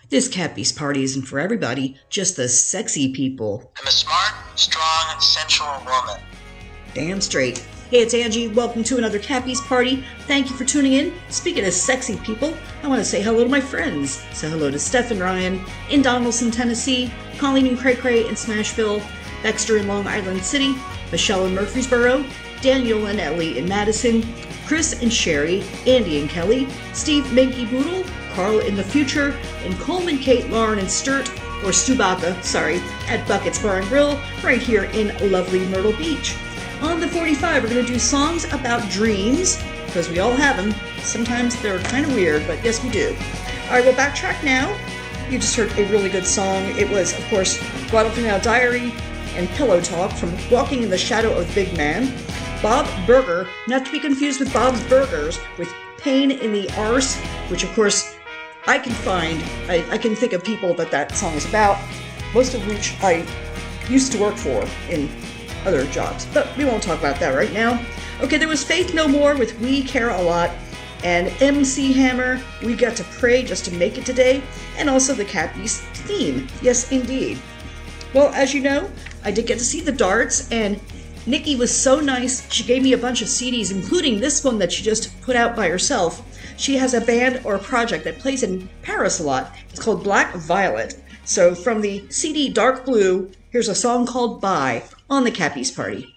This cat beast party isn't for everybody, just the sexy people. I'm a smart, strong, sensual woman. Damn straight. Hey, it's Angie. Welcome to another cat beast party. Thank you for tuning in. Speaking of sexy people, I want to say hello to my friends. Say hello to Steph and Ryan in Donaldson, Tennessee, Colleen and Cray Cray in Smashville, Dexter in Long Island City, Michelle in Murfreesboro, Daniel and Ellie in Madison, Chris and Sherry, Andy and Kelly, Steve Minky Boodle, Carl in the Future, and Coleman, Kate, Lauren, and Sturt, or Stubaka, at Buckets Bar and Grill, right here in lovely Myrtle Beach. On the 45, we're going to do songs about dreams, because we all have them. Sometimes they're kind of weird, but yes, we do. All right, we'll backtrack now. You just heard a really good song. It was, of course, Guadalcanal Diary and Pillow Talk from Walking in the Shadow of Big Man. Bob Burger, not to be confused with Bob's Burgers, with Pain in the Arse, which, of course, I can find. I can think of people that song is about, most of which I used to work for in other jobs, but we won't talk about that right now. Okay, there was Faith No More with We Care a Lot, and MC Hammer, We Got to Pray Just to Make It Today, and also the Cat Beast theme. Yes, indeed. Well, as you know, I did get to see the darts, and Nikki was so nice, she gave me a bunch of CDs, including this one that she just put out by herself. She has a band or a project that plays in Paris a lot. It's called Black Violet. So from the CD Dark Blue, here's a song called Bye on the Cat Beast Party.